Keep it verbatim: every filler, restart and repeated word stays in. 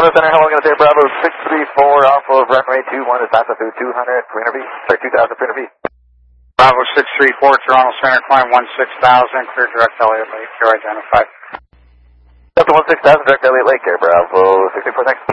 Bravo Center, how long going to say Bravo six three four off of runway two one is passing through two hundred, three hundred feet, sorry, two thousand three hundred feet. Bravo six three four, Toronto Center, climb one six thousand, clear direct Elliott Lake, you're identified. Delta one six thousand, direct Elliott Lake here, Bravo six three four, thanks.